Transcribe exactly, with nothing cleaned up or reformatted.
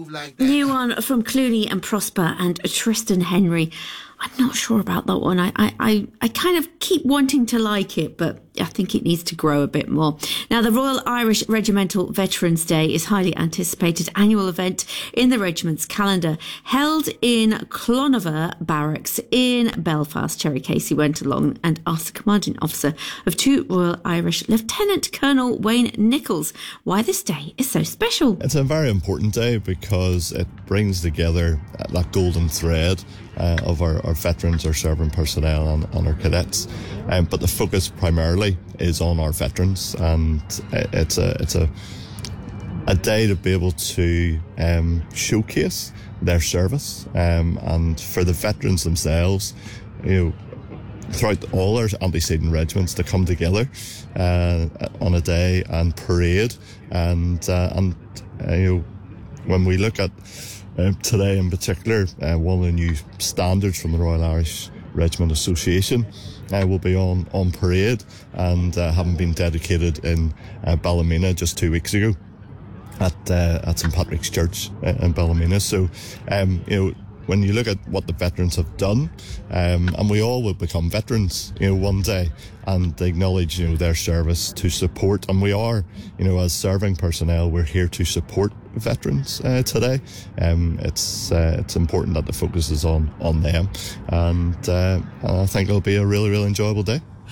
move like that. New one from Clooney and Prosper and Tristan Henry. I'm not sure about that one. I, I, I, I kind of keep wanting to like it, but I think it needs to grow a bit more. Now, the Royal Irish Regimental Veterans Day is a highly anticipated annual event in the regiment's calendar. Held in Clonover Barracks in Belfast, Cherry Casey went along and asked the commanding officer of two Royal Irish, Lieutenant Colonel Wayne Nichols, why this day is so special. It's a very important day because it brings together that golden thread Uh, of our, our veterans, our serving personnel and, and our cadets, um, but the focus primarily is on our veterans, and it's a it's a a day to be able to um, showcase their service, um, and for the veterans themselves, you know, throughout all our antecedent regiments to come together uh, on a day and parade, and uh, and uh, you know, when we look at Uh, today in particular, uh, one of the new standards from the Royal Irish Regiment Association uh, will be on, on parade, and uh, having been dedicated in uh, Ballymena just two weeks ago at uh, at Saint Patrick's Church uh, in Ballymena. So, um, you know, when you look at what the veterans have done, um, and we all will become veterans, you know, one day, and acknowledge, you know, their service to support, and we are, you know, as serving personnel, we're here to support veterans uh, today. Um, it's uh, it's important that the focus is on on them, and uh, I think it'll be a really, really enjoyable day.